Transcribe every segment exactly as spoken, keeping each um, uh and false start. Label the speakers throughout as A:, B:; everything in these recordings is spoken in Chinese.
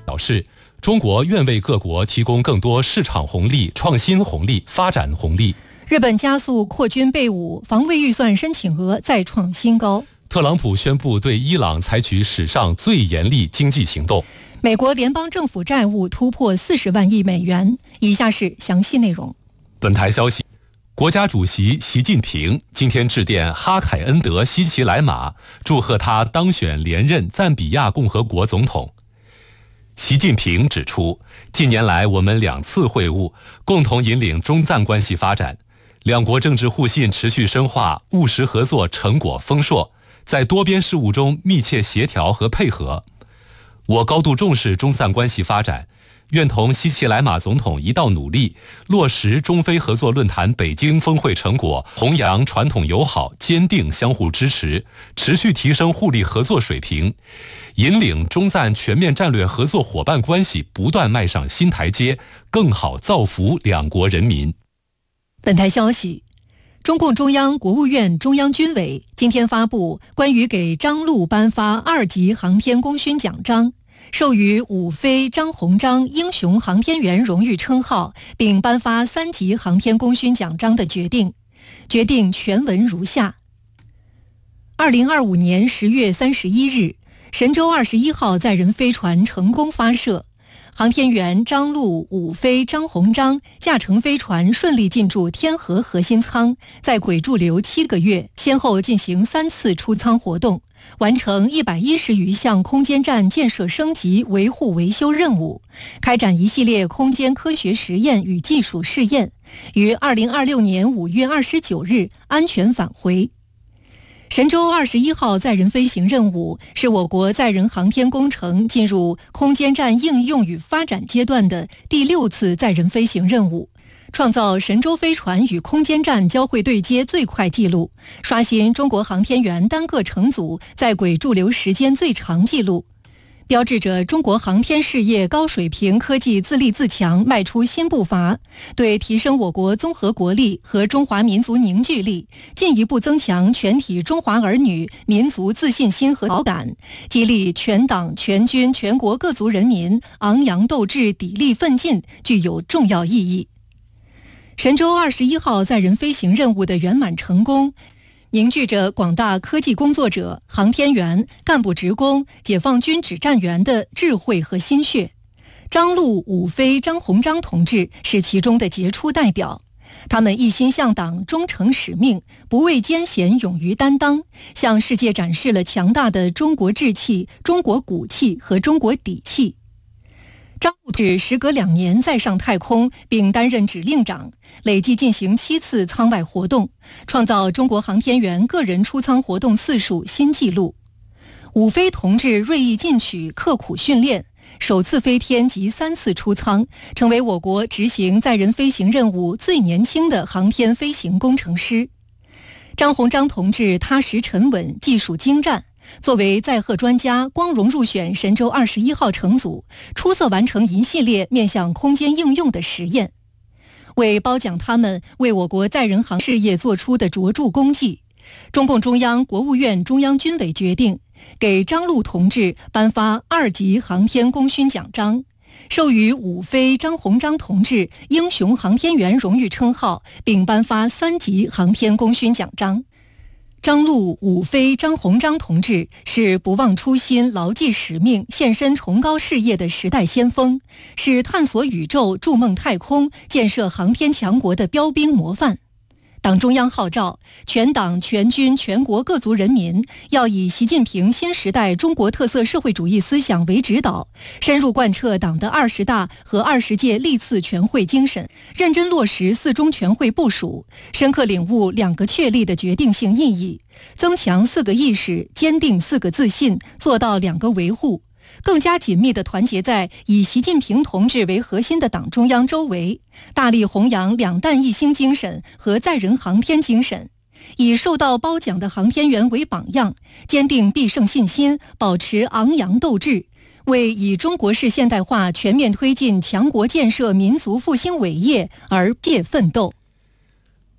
A: 表示，中国愿为各国提供更多市场红利、创新红利、发展红利。
B: 日本加速扩军备武，防卫预算申请额再创新高。
A: 特朗普宣布对伊朗采取史上最严厉经济行动。
B: 美国联邦政府债务突破四十万亿美元。以下是详细内容。
A: 本台消息，国家主席习近平今天致电哈凯恩德·西奇莱马，祝贺他当选连任赞比亚共和国总统。习近平指出，近年来我们两次会晤，共同引领中赞关系发展，两国政治互信持续深化，务实合作成果丰硕，在多边事务中密切协调和配合。我高度重视中赞关系发展，愿同西奇莱马总统一道努力，落实中非合作论坛北京峰会成果，弘扬传统友好，坚定相互支持，持续提升互利合作水平，引领中赞全面战略合作伙伴关系不断迈上新台阶，更好造福两国人民。
B: 本台消息，中共中央、国务院、中央军委今天发布关于给张陆颁发二级航天功勋奖章，授予伍飞、张鸿章英雄航天员荣誉称号，并颁发三级航天功勋奖章的决定。决定全文如下：二零二五年十月三十一日，神舟二十一号载人飞船成功发射，航天员张陆、伍飞、张鸿章驾乘飞船顺利进驻天河核心舱，在轨驻留七个月，先后进行三次出舱活动，完成一百一十余项空间站建设升级、维护维修任务，开展一系列空间科学实验与技术试验，于二零二六年五月二十九日安全返回。神舟二十一号载人飞行任务是我国载人航天工程进入空间站应用与发展阶段的第六次载人飞行任务，创造神舟飞船与空间站交会对接最快纪录，刷新中国航天员单个乘组在轨驻留时间最长纪录，标志着中国航天事业高水平科技自立自强迈出新步伐，对提升我国综合国力和中华民族凝聚力，进一步增强全体中华儿女民族自信心和好感，激励全党全军全国各族人民昂扬斗志、砥砺奋进，具有重要意义。神舟二十一号载人飞行任务的圆满成功，凝聚着广大科技工作者、航天员、干部职工、解放军指战员的智慧和心血。张陆、伍飞、张鸿章同志是其中的杰出代表，他们一心向党、忠诚使命，不畏艰险，勇于担当，向世界展示了强大的中国志气、中国骨气和中国底气。张陆至时隔两年再上太空，并担任指令长，累计进行七次舱外活动，创造中国航天员个人出舱活动次数新纪录。伍飞同志锐意进取，刻苦训练，首次飞天及三次出舱，成为我国执行载人飞行任务最年轻的航天飞行工程师。张鸿章同志踏实沉稳，技术精湛，作为载荷专家，光荣入选神舟二十一号乘组，出色完成一系列面向空间应用的实验。为褒奖他们为我国载人航事业做出的卓著功绩，中共中央、国务院、中央军委决定给张陆同志颁发二级航天功勋奖章，授予伍飞、张鸿章同志英雄航天员荣誉称号，并颁发三级航天功勋奖章。张陆、伍飞、张鸿章同志是不忘初心、牢记使命、献身崇高事业的时代先锋，是探索宇宙、筑梦太空、建设航天强国的标兵模范。党中央号召全党全军全国各族人民要以习近平新时代中国特色社会主义思想为指导，深入贯彻党的二十大和二十届历次全会精神，认真落实四中全会部署，深刻领悟两个确立的决定性意义，增强四个意识，坚定四个自信，做到两个维护，更加紧密地团结在以习近平同志为核心的党中央周围，大力弘扬两弹一星精神和载人航天精神，以受到褒奖的航天员为榜样，坚定必胜信心，保持昂扬斗志，为以中国式现代化全面推进强国建设民族复兴伟业而届奋斗。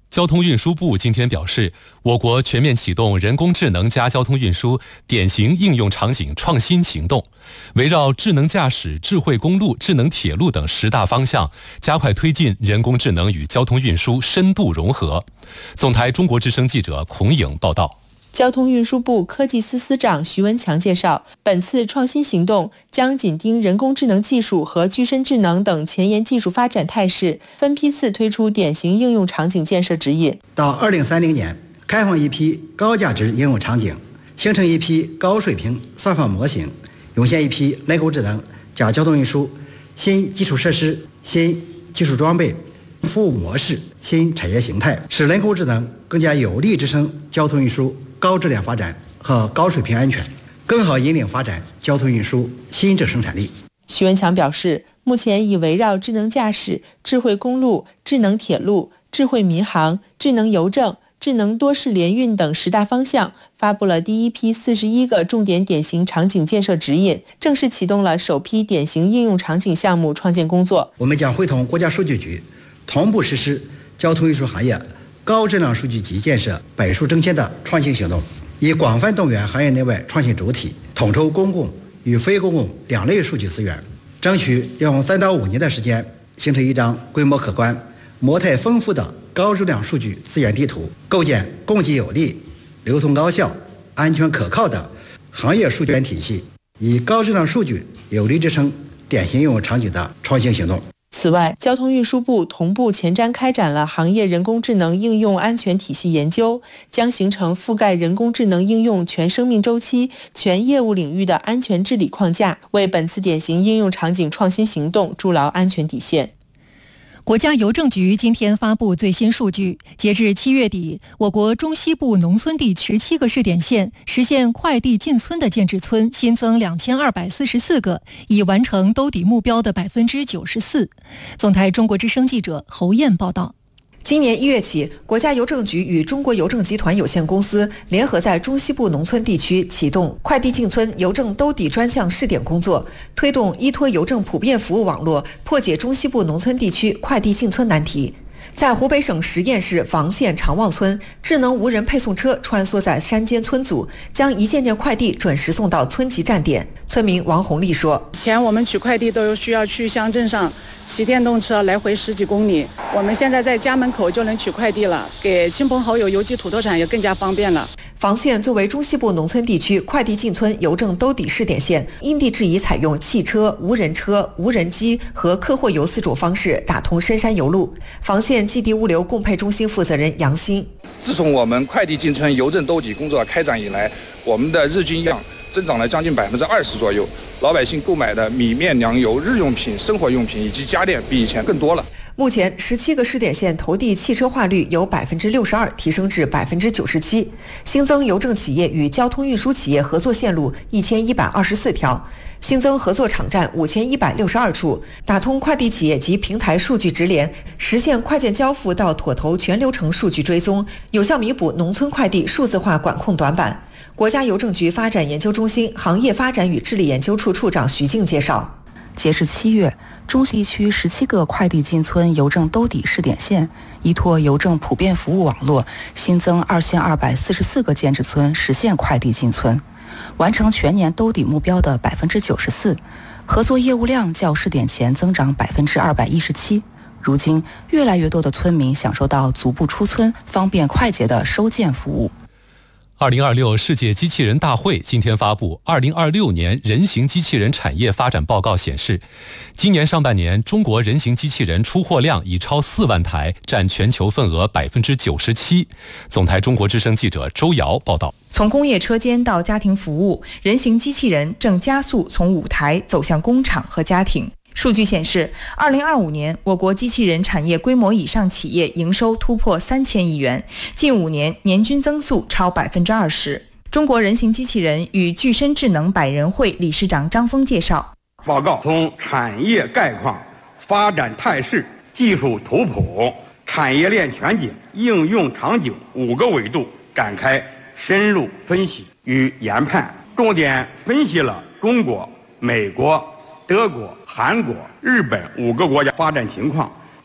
A: 交通运输部今天表示，我国全面启动人工智能加交通运输典型应用场景创新行动，围绕智能驾驶、智慧公路、智能铁路等十大方向，加快推进人工智能与交通运输深度融合。总台中国之声记者孔颖报道。
C: 交通运输部科技司司长徐文强介绍，本次创新行动将紧盯人工智能技术和具身智能等前沿技术发展态势，分批次推出典型应用场景建设指引。
D: 到二零三零年，开放一批高价值应用场景，形成一批高水平算法模型，涌现一批人工智能加交通运输新基础设施、新技术装备、服务模式、新产业形态，使人工智能更加有力支撑交通运输高质量发展和高水平安全，更好引领发展交通运输新质生产力。
C: 徐文强表示，目前已围绕智能驾驶、智慧公路、智能铁路、智慧民航、智能邮政、智能多式联运等十大方向，发布了第一批四十一个重点典型场景建设指引，正式启动了首批典型应用场景项目创建工作。
D: 我们将会同国家数据局同步实施交通运输行业高质量数据集建设百数争先的创新行动，以广泛动员行业内外创新主体，统筹公共与非公共两类数据资源，争取用三到五年的时间，形成一张规模可观、模态丰富的高质量数据资源地图，构建供给有力、流通高效、安全可靠的行业数据体系，以高质量数据有力支撑典型应用场景的创新行动。
C: 此外，交通运输部同步前瞻开展了行业人工智能应用安全体系研究，将形成覆盖人工智能应用全生命周期、全业务领域的安全治理框架，为本次典型应用场景创新行动筑牢安全底线。
B: 国家邮政局今天发布最新数据，截至七月底，我国中西部农村地区十七个试点县实现快递进村的建制村新增两千二百四十四个，已完成兜底目标的百分之九十四。总台中国之声记者侯燕报道。
E: 今年一月起，国家邮政局与中国邮政集团有限公司联合在中西部农村地区启动快递进村邮政兜底专项试点工作，推动依托邮政普遍服务网络，破解中西部农村地区快递进村难题。在湖北省十堰市房县长旺村，智能无人配送车穿梭在山间村组，将一件件快递准时送到村级站点。村民王红丽说：“
F: 以前我们取快递都需要去乡镇上骑电动车来回十几公里，我们现在在家门口就能取快递了，给亲朋好友邮寄土特产也更加方便了。”
E: 房县作为中西部农村地区快递进村邮政兜底试点县，因地制宜采用汽车、无人车、无人机和客货邮四种方式打通深山邮路。房县寄递物流供配中心负责人杨鑫：
G: 自从我们快递进村邮政兜底工作开展以来，我们的日均量增长了将近百分之二十左右，老百姓购买的米面粮油、日用品、生活用品以及家电比以前更多了。
E: 目前，十七个试点县投递汽车化率由百分之六十二提升至百分之九十七，新增邮政企业与交通运输企业合作线路一千一百二十四条，新增合作场站五千一百六十二处，打通快递企业及平台数据直连，实现快件交付到妥投全流程数据追踪，有效弥补农村快递数字化管控短板。国家邮政局发展研究中心行业发展与治理研究处处长徐静介绍，
H: 截至七月，中西地区十七个快递进村邮政兜底试点县，依托邮政普遍服务网络，新增二千二百四十四个建制村实现快递进村，完成全年兜底目标的百分之九十四，合作业务量较试点前增长百分之二百一十七。如今，越来越多的村民享受到足不出村、方便快捷的收件服务。
A: 二零二六世界机器人大会今天发布二零二六年人形机器人产业发展报告显示，今年上半年中国人形机器人出货量已超四万台，占全球份额百分之九十七。总台中国之声记者周瑶报道。
I: 从工业车间到家庭服务，人形机器人正加速从舞台走向工厂和家庭。数据显示，二零二五年我国机器人产业规模以上企业营收突破三千亿元，近五年年均增速超百分之二十。中国人形机器人与具身智能百人会理事长张峰介绍，
J: 报告从产业概况、发展态势、技术图谱、产业链全景、应用场景五个维度展开深入分析与研判，重点分析了中国、美国、德国、韩国、日本五个国家发展情况，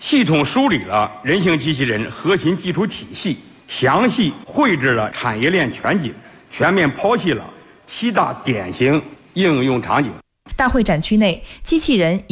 J: 系统梳理了人形机器人核心技术体系，详细绘制了产业链全景，全面剖析了七大典型应用场景。
I: 大会展区内，机器人